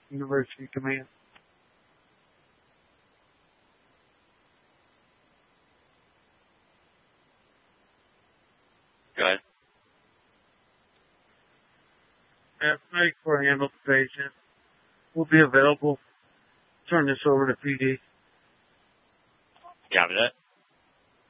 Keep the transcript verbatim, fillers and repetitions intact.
University Command. Go ahead. At night for handle the patient. Will be available. Turn this over to P D. Copy that.